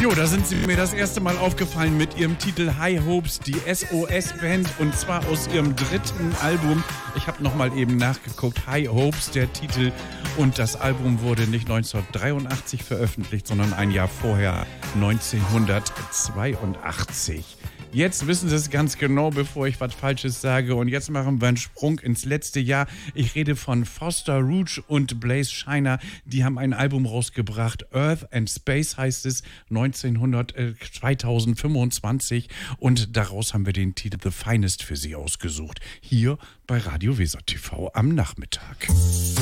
Jo, da sind sie mir das erste Mal aufgefallen mit ihrem Titel High Hopes, die SOS-Band, und zwar aus ihrem dritten Album. Ich habe nochmal eben nachgeguckt, High Hopes, der Titel, und das Album wurde nicht 1983 veröffentlicht, sondern ein Jahr vorher, 1982. Jetzt wissen Sie es ganz genau, bevor ich was Falsches sage. Und jetzt machen wir einen Sprung ins letzte Jahr. Ich rede von Foster Rouge und Blaze Shiner. Die haben ein Album rausgebracht. Earth and Space heißt es, 2025. Und daraus haben wir den Titel The Finest für Sie ausgesucht. Hier bei Radio Weser TV am Nachmittag.